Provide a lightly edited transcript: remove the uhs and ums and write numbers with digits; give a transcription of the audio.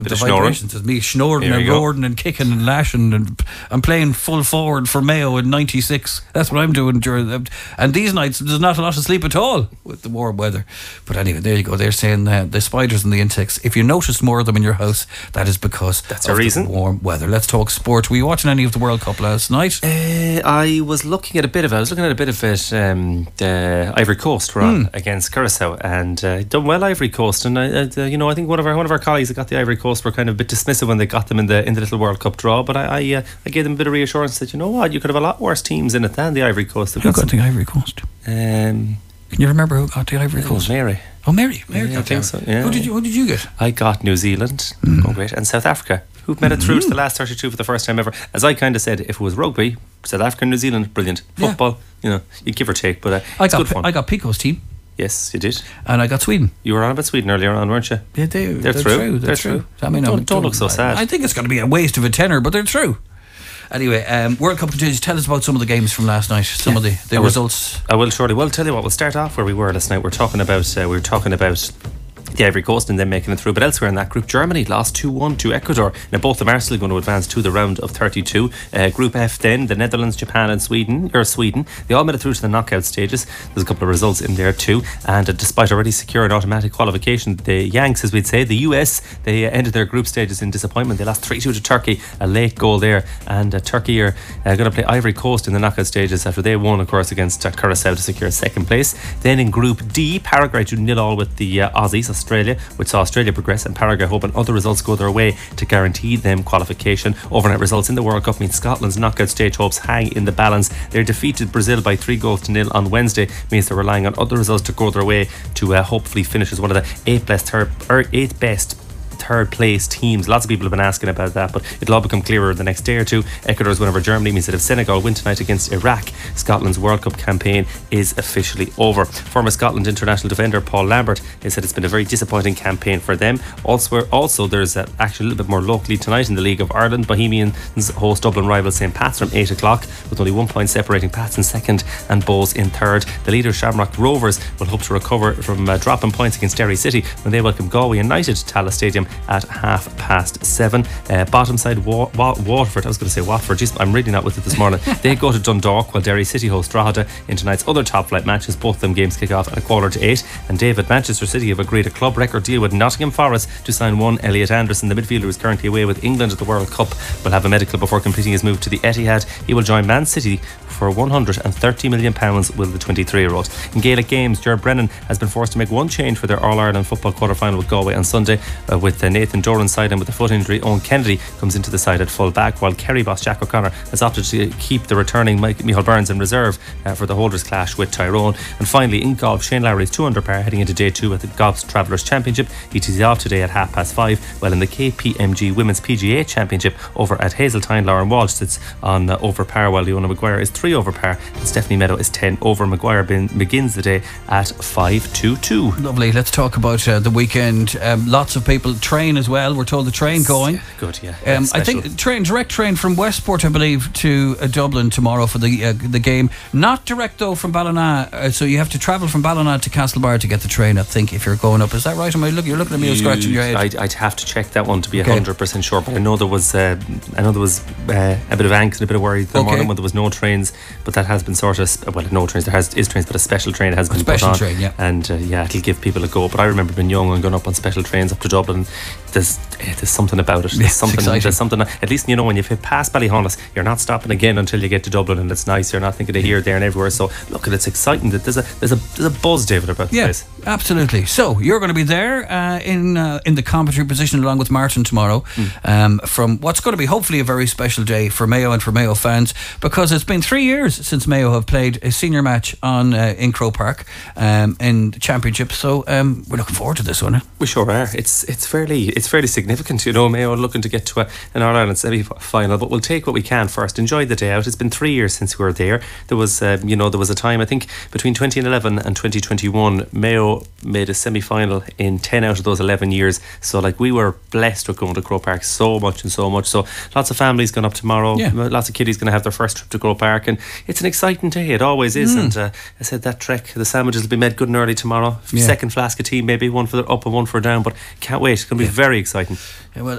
The vibrations is me snoring and roaring and kicking and lashing, and I'm playing full forward for Mayo in 96. That's what I'm doing during and these nights there's not a lot of sleep at all with the warm weather. But anyway, there you go. They're saying the spiders and the insects, if you notice more of them in your house, that is because that's a reason. The warm weather. Let's talk sport. Were you watching any of the World Cup last night? I was looking at a bit of it. The Ivory Coast were on against Curacao, and done well Ivory Coast. And I think one of our colleagues that got the Ivory Coast were kind of a bit dismissive when they got them in the little World Cup draw. But I gave them a bit of reassurance that, you know what, you could have a lot worse teams in it than the Ivory Coast. Who got the Ivory Coast? Can you remember who got the Ivory Coast? Mary. Oh, Mary. I think so. Yeah. Who did you get? I got New Zealand. Oh, great, and South Africa, who've made it through to the last 32 for the first time ever. As I kind of said, if it was rugby, South Africa, New Zealand, brilliant. Football, you give or take, but it's good fun. I got Pico's team. Yes, you did. And I got Sweden. You were on about Sweden earlier on, weren't you? Yeah, they're true. They're true. I mean, don't look so sad. I think it's going to be a waste of a tenner, but they're true. Anyway, World Cup continues. Tell us about some of the games from last night. Some of the results. I will shortly. Well, tell you what. We'll start off where we were last night. We're talking about the Ivory Coast and them making it through. But elsewhere in that group, Germany lost 2-1 to Ecuador. Now both of them are still going to advance to the round of 32. Group F then, the Netherlands, Japan and Sweden. They all made it through to the knockout stages. There's a couple of results in there too. And despite already securing automatic qualification, the Yanks, as we'd say, the US, they ended their group stages in disappointment. They lost 3-2 to Turkey, a late goal there. And Turkey are going to play Ivory Coast in the knockout stages after they won, of course, against Curacao to secure second place. Then in Group D, Paraguay drew 0-0 with the Aussies, Australia, which saw Australia progress, and Paraguay hoping other results go their way to guarantee them qualification. Overnight results in the World Cup mean Scotland's knockout stage hopes hang in the balance. They defeated Brazil by 3-0 on Wednesday, means they're relying on other results to go their way to hopefully finish as one of the eight best third place teams. Lots of people have been asking about that, but it'll all become clearer the next day or two. Ecuador's win over Germany means that if Senegal win tonight against Iraq, Scotland's World Cup campaign is officially over. Former Scotland international defender Paul Lambert has said it's been a very disappointing campaign for them. Also there's actually a little bit more locally tonight in the League of Ireland. Bohemians host Dublin rival St Pat's from 8 o'clock, with only 1 point separating Pats in second and Bows in third. The leader Shamrock Rovers will hope to recover from dropping points against Derry City when they welcome Galway United to Tallaght Stadium at 7:30. Bottom side Waterford, I was going to say Watford, jeez, I'm reading that with it this morning. They go to Dundalk while Derry City host Drogheda in tonight's other top flight matches. Both of them games kick off at 7:45. And David, Manchester City have agreed a club record deal with Nottingham Forest to sign one Elliot Anderson. The midfielder is currently away with England at the World Cup, will have a medical before completing his move to the Etihad. He will join Man City for £130 million, will the 23-year-old. In Gaelic games, Gerard Brennan has been forced to make one change for their All-Ireland football quarter-final with Galway on Sunday, with Nathan Doran's side, and with the foot injury, Owen Kennedy comes into the side at full back, while Kerry boss Jack O'Connor has opted to keep the returning Michael Burns in reserve for the holders clash with Tyrone. And finally, in golf, Shane Lowry is 2 under par heading into day 2 at the Golf Travellers Championship. He tees off today at 5:30, while in the KPMG Women's PGA Championship over at Hazeltine, Lauren Walsh sits on over par, while Leona Maguire is 3 over par and Stephanie Meadow is 10 over. Maguire begins the day at 5:22. Lovely. Let's talk about the weekend. Lots of people train as well. We're told the train going. Good, yeah. I think direct train from Westport, I believe, to Dublin tomorrow for the game. Not direct though from Ballina, so you have to travel from Ballina to Castlebar to get the train, I think, if you're going up. Is that right? You're looking at me, you're scratching your head. I'd have to check that one to be 100% sure, but I know there was a bit of angst and a bit of worry the morning when there was no trains, but that has been sorted. Well, no trains, there is trains, but a special train has been put on. Train, yeah. And it'll give people a go. But I remember being young and going up on special trains up to Dublin. There's something about it. There's something. At least when you've hit past Ballyhonus, you're not stopping again until you get to Dublin, and it's nice. You're not thinking of here, there, and everywhere. So look, it's exciting that there's a buzz, David, about the place. Absolutely. So you're going to be there in the commentary position along with Martin tomorrow, from what's going to be hopefully a very special day for Mayo and for Mayo fans, because it's been 3 years since Mayo have played a senior match in Croke Park in the championship. So we're looking forward to this one. We sure are. It's fairly significant. Mayo looking to get to an All-Ireland semi-final, but we'll take what we can first. Enjoy the day out. It's been 3 years since we were there. There was a time, I think, between 2011 and 2021, Mayo made a semi-final in 10 out of those 11 years. So we were blessed with going to Croke Park so much. So lots of families going up tomorrow. Lots of kiddies going to have their first trip to Croke Park, and it's an exciting day. It always is. And I said that trek, the sandwiches will be made good and early tomorrow. Second flask of tea, maybe one for the up and one for down, but can't wait. going to be very exciting. Yeah, well,